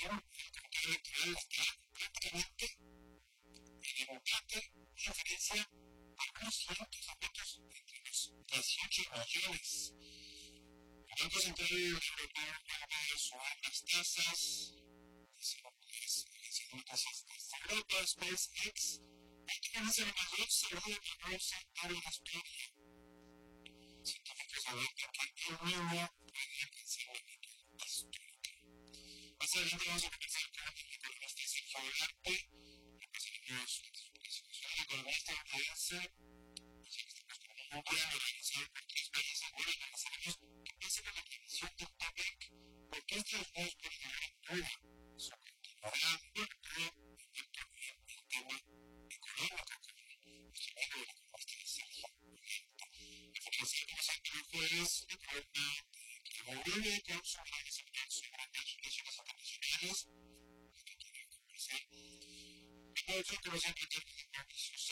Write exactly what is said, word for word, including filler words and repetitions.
votación, el comité electoral está prácticamente en empate, una diferencia de unos cientos de votos entre los dieciocho millones. El Banco Central Europeo acaba de subir las tasas, diciendo tasas de Europa, SpaceX, prácticamente el mayor seguro de bolsa de la historia. Científicos alertan que el mismo puede alcanzar la meta histórica. Más adelante vamos a conversar con el economista Sergio Ugarte, el economista estadounidense, un plan organizado por tres países, bueno, analizaremos qué pasa con la previsión del TOPEC, por qué Estados Unidos puede llegar a duda sobre continuidad, bueno, pero también el tema económico con nuestro amigo el economista Sergio Ugarte. La Federación de los Antijueves informa que Bolivia con su gran desempeño sobre las relaciones internacionales, que quiere conversar. La Federación de los Antijueves